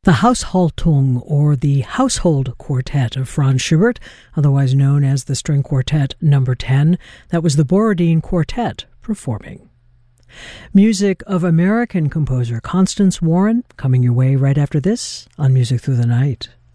The Haushaltung, or the Household Quartet of Franz Schubert, otherwise known as the String Quartet No. 10, that was the Borodin Quartet performing. Music of American composer Constance Warren, coming your way right after this on Music Through the Night.